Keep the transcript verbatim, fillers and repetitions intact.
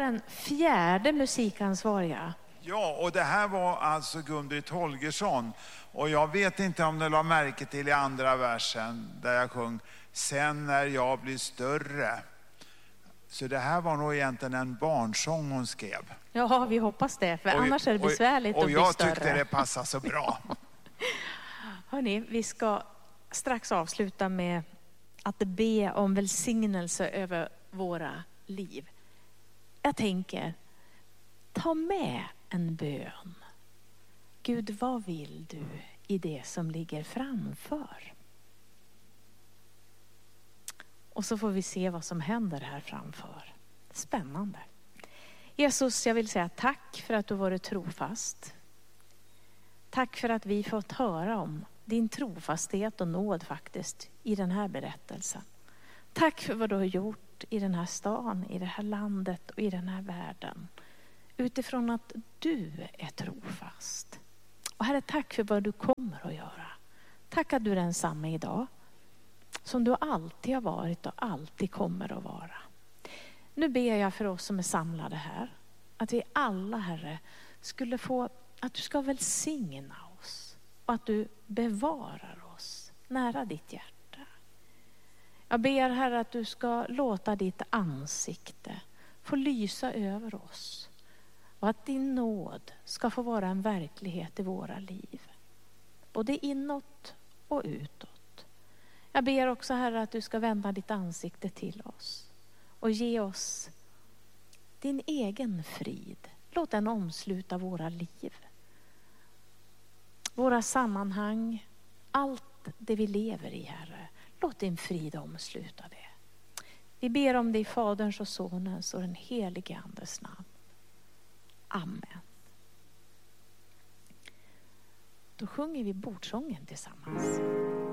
den fjärde musikansvariga. Ja, och det här var alltså Gun-Britt Holgersson. Och jag vet inte om ni la märke till i andra versen där jag sjöng sen när jag blir större. Så det här var nog egentligen en barnsång hon skrev. Ja, vi hoppas det, för och, annars är det besvärligt och, och att bli större. Och jag tyckte det passade så bra. Hörrni, vi ska strax avsluta med att be om välsignelse över våra liv. Jag tänker, ta med en bön. Gud, vad vill du i det som ligger framför? Och så får vi se vad som händer här framför. Spännande. Jesus, jag vill säga tack för att du varit trofast. Tack för att vi fått höra om din trofasthet och nåd faktiskt i den här berättelsen. Tack för vad du har gjort i den här stan, i det här landet och i den här världen. Utifrån att du är trofast. Och Herre, tack för vad du kommer att göra. Tack att du är densamma idag. Som du alltid har varit och alltid kommer att vara. Nu ber jag för oss som är samlade här. Att vi alla, Herre, skulle få, att du ska välsigna oss. Och att du bevarar oss nära ditt hjärta. Jag ber, Herre, att du ska låta ditt ansikte få lysa över oss. Och att din nåd ska få vara en verklighet i våra liv. Både inåt och utåt. Jag ber också, Herre, att du ska vända ditt ansikte till oss. Och ge oss din egen frid. Låt den omsluta våra liv. Våra sammanhang. Allt det vi lever i, Herre. Låt din frid omsluta det. Vi ber om det i Faderns och Sonens och den helige Andes namn. Amen. Då sjunger vi bordsången tillsammans.